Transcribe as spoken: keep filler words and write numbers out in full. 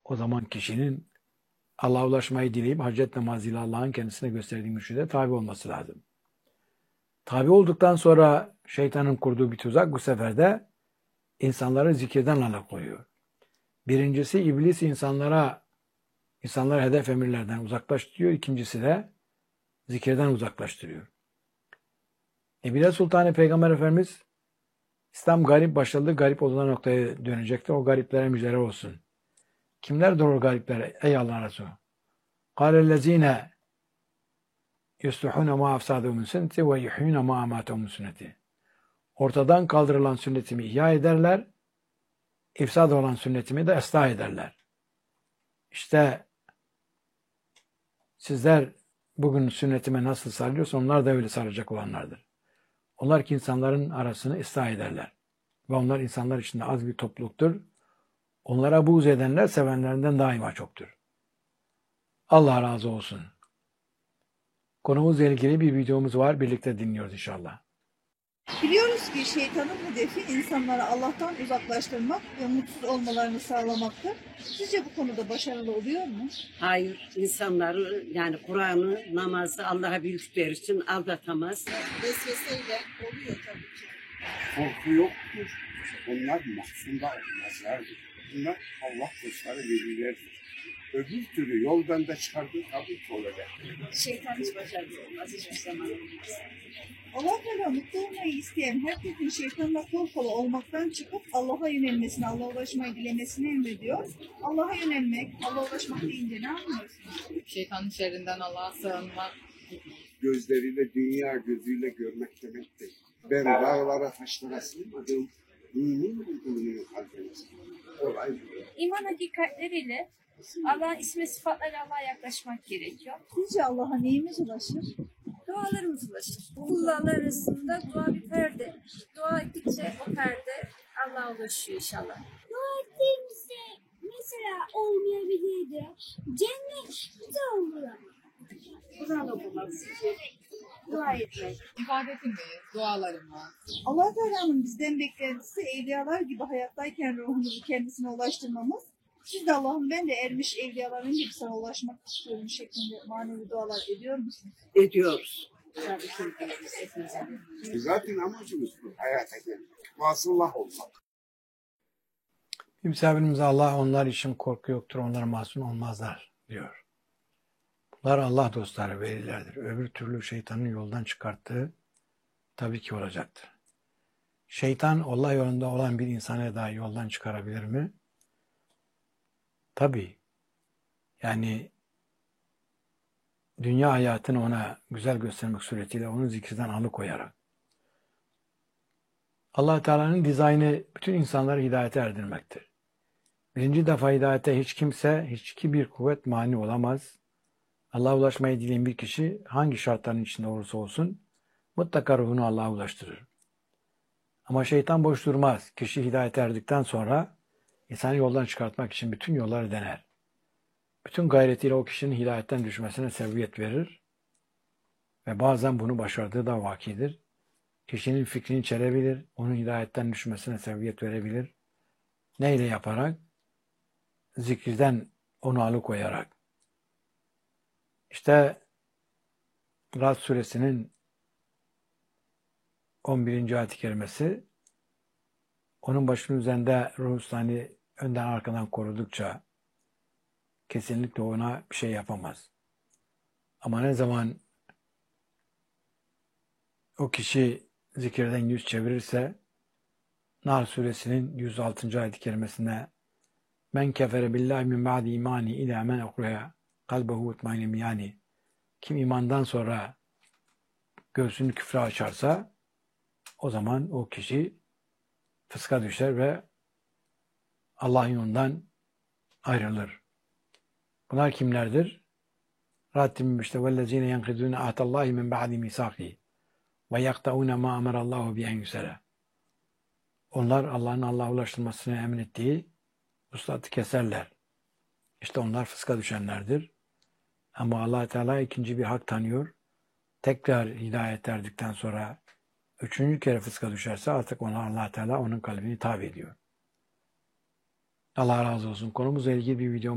o zaman kişinin Allah'a ulaşmayı dileyip hacet namazıyla Allah'ın kendisine gösterdiği mürşide tabi olması lazım. Tabi olduktan sonra şeytanın kurduğu bir tuzak bu sefer de insanları zikirden alıkoyuyor. Birincisi iblis insanlara, insanları hedef emirlerden uzaklaştırıyor. İkincisi de zikirden uzaklaştırıyor. Ebile Sultanı Peygamber Efendimiz İslam garip başladı, garip olduğu noktaya dönecektir. O gariplere müjdeler olsun. Kimlerdir o garipler ey Allah'ın Resulü? قَالَ يُسْلُحُونَ مَا أَفْسَادُهُ مِنْ سُنَّتِ وَيُحْيُونَ مَا أَمَاتَهُ مِنْ سُنَّتِ. Ortadan kaldırılan sünnetimi ihya ederler, ifsad olan sünnetimi de ıslah ederler. İşte sizler bugün sünnetime nasıl sarılıyorsa onlar da öyle sarılacak olanlardır. Onlar ki insanların arasını ıslah ederler. Ve onlar insanlar içinde az bir topluluktur. Onlara buğz edenler sevenlerinden daima çoktur. Allah razı olsun. Konumuzla ilgili bir videomuz var. Birlikte dinliyoruz inşallah. Biliyoruz ki şeytanın hedefi insanları Allah'tan uzaklaştırmak ve mutsuz olmalarını sağlamaktır. Sizce bu konuda başarılı oluyor mu? Hayır, insanları yani Kur'an'ı, namazı Allah'a bildikleri için aldatamaz. Vesveseyle oluyor tabii ki. Korku yoktur. Onlar mahzunda olmazlardır. Bunlar Allah dostları velilerdir. Öbür türlü yoldan da çıkardığı tabii ki olacak. Şeytan hiç başarılı olmaz, hiçbir zaman olmaz. Allah Teala mutlu olmayı isteyen herkesin şeytanla kol kola olmaktan çıkıp Allah'a yönelmesini, Allah'a ulaşmayı dilemesini emrediyor. Allah'a yönelmek, Allah'a ulaşmak deyince ne anlıyorsunuz? Şeytanın şerrinden Allah'a sığınmak. Gözleriyle, dünya gözüyle görmek demektir. Ben dağlara taşlara sığmadım. Dinin kulunun kalbine sığmadım. Olay bu. İman hakikatleriyle Allah'ın ismi sıfatlarıyla Allah'a yaklaşmak gerekiyor. Sizce Allah'a neyimiz ulaşır? Dualarımız ulaşır. Kullarla arasında dua bir perde. Dua ettikçe o perde Allah'a ulaşıyor inşallah. Dua ettiğimizde mesela olmayabilirdi. Cennet de oluyor. Kur'an okumak, dua etmek. İbadetimiz, dualarımız. Allah Teala'nın bizden beklentisi evliyalar gibi hayattayken ruhumuzu kendisine ulaştırmamız. Siz de Allah'ım ben de ermiş evliyaların gibi sana ulaşmak istiyorum şeklinde manevi dualar ediyor musunuz? Ediyoruz. Tabii ki ediyoruz hepimize. Zaten amacımız bu. Hayata gelmek. Vasıllah olmak. Bir misafirimiz Allah onlar için korku yoktur, onlar masum olmazlar diyor. Bunlar Allah dostları, velilerdir. Öbür türlü şeytanın yoldan çıkarttığı tabii ki olacaktır. Şeytan Allah yolunda olan bir insanı dahi yoldan çıkarabilir mi? Tabii. Yani dünya hayatını ona güzel göstermek suretiyle onu zikirden alıkoyarak. Allah Teala'nın dizaynı bütün insanları hidayete erdirmektir. Birinci defa hidayete hiç kimse, hiçbir bir kuvvet mani olamaz. Allah'a ulaşmayı dileyen bir kişi hangi şartların içinde olursa olsun mutlaka ruhunu Allah'a ulaştırır. Ama şeytan boş durmaz. Kişi hidayete erdikten sonra insanı yoldan çıkartmak için bütün yolları dener. Bütün gayretiyle o kişinin hidayetten düşmesine sebebiyet verir ve bazen bunu başardığı da vakidir. Kişinin fikrini çelebilir, onun hidayetten düşmesine sebebiyet verebilir. Neyle yaparak? Zikirden onu alıkoyarak. İşte Rad suresinin on birinci ayet-i kerimesi onun başının üzerinde ruhsani önden arkadan korudukça kesinlikle ona bir şey yapamaz. Ama ne zaman o kişi zikirden yüz çevirirse Nar suresinin yüz altıncı ayet-i kerimesinde men kefere billahi min ba'di imani ila men ukreha kalbehu etmaynim yani kim imandan sonra göğsünü küfre açarsa o zaman o kişi fıska düşer ve Allah'ın yolundan ayrılır. Bunlar kimlerdir? Rabbim işte vellezine yenkidune ahdallahi min ba'di misaki ve yaktaune ma emarallahu bi en yusala. Onlar Allah'ın Allah'a ulaştırmasını emrettiği vuslatı keserler. İşte onlar fıska düşenlerdir. Ama Allah Teala ikinci bir hak tanıyor. Tekrar hidayet erdikten sonra üçüncü kere fıska düşerse artık ona Allah Teala onun kalbini tabi ediyor. Allah razı olsun. Konumuzla ilgili bir video